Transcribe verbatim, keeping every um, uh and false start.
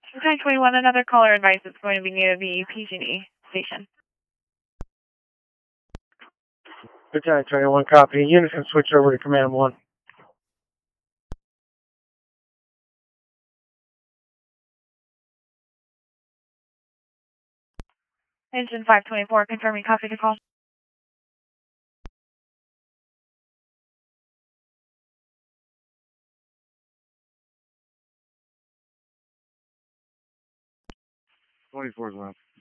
nine twenty-one, another caller advice is going to be near the P G D station. Lieutenant twenty-one, copy. Units can switch over to Command one. Engine five twenty-four, confirming copy to call. twenty-four is left.